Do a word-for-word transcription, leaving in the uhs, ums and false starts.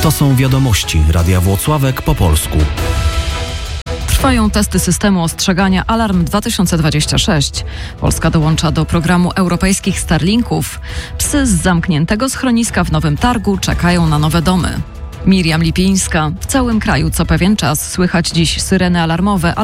To są wiadomości Radia Włocławek po polsku. Trwają testy systemu ostrzegania Alarm dwa tysiące dwadzieścia sześć. Polska dołącza do programu europejskich Starlinków. Psy z zamkniętego schroniska w Nowym Targu czekają na nowe domy. Miriam Lipińska. W całym kraju co pewien czas słychać dziś syreny alarmowe,